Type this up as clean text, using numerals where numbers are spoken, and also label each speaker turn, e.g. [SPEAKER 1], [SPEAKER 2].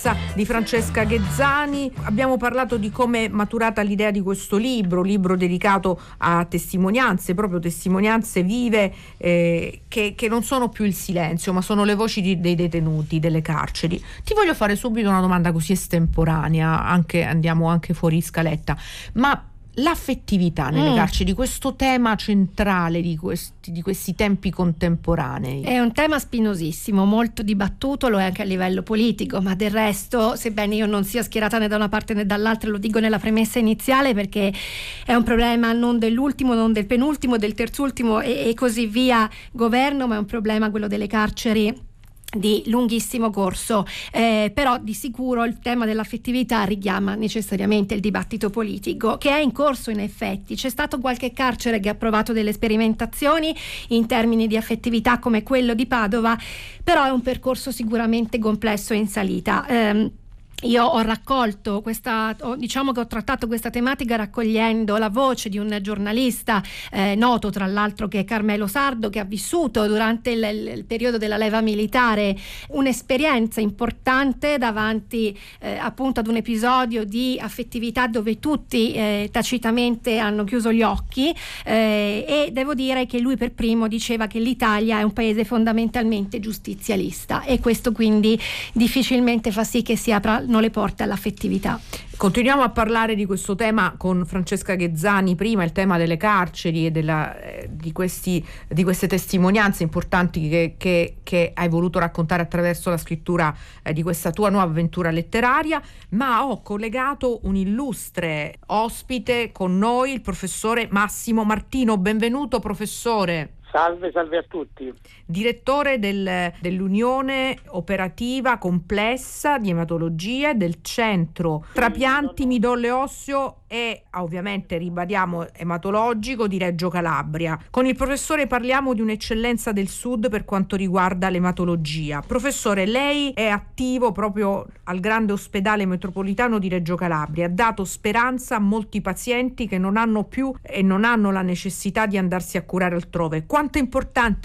[SPEAKER 1] Complessa di Francesca Ghezzani. Abbiamo parlato di come è maturata l'idea di questo libro dedicato a testimonianze, proprio testimonianze vive che non sono più il silenzio, ma sono le voci dei detenuti, delle carceri. Ti voglio fare subito una domanda così estemporanea, andiamo anche fuori scaletta, ma l'affettività nelle carceri, questo tema centrale di questi tempi contemporanei.
[SPEAKER 2] È un tema spinosissimo, molto dibattuto, lo è anche a livello politico, ma del resto, sebbene io non sia schierata né da una parte né dall'altra, lo dico nella premessa iniziale, perché è un problema non dell'ultimo, non del penultimo, del terzultimo e così via governo, ma è un problema quello delle carceri di lunghissimo corso, però di sicuro il tema dell'affettività richiama necessariamente il dibattito politico che è in corso. In effetti c'è stato qualche carcere che ha provato delle sperimentazioni in termini di affettività come quello di Padova, però è un percorso sicuramente complesso e in salita. Io ho raccolto diciamo che ho trattato questa tematica raccogliendo la voce di un giornalista noto tra l'altro, che è Carmelo Sardo, che ha vissuto durante il periodo della leva militare un'esperienza importante davanti appunto ad un episodio di affettività dove tutti tacitamente hanno chiuso gli occhi, e devo dire che lui per primo diceva che l'Italia è un paese fondamentalmente giustizialista, e questo quindi difficilmente fa sì che si aprano le porte all'affettività.
[SPEAKER 1] Continuiamo a parlare di questo tema con Francesca Ghezzani. Prima il tema delle carceri e di queste testimonianze importanti che hai voluto raccontare attraverso la scrittura di questa tua nuova avventura letteraria, ma ho collegato un illustre ospite con noi, il professore Massimo Martino. Benvenuto professore.
[SPEAKER 3] Salve a tutti.
[SPEAKER 1] Direttore dell'Unione Operativa Complessa di Ematologia del Centro Trapianti Midollo Osseo e ovviamente ribadiamo ematologico di Reggio Calabria. Con il professore parliamo di un'eccellenza del Sud per quanto riguarda l'ematologia. Professore, lei è attivo proprio al grande ospedale metropolitano di Reggio Calabria, ha dato speranza a molti pazienti che non hanno più e non hanno la necessità di andarsi a curare altrove. Quanto è importante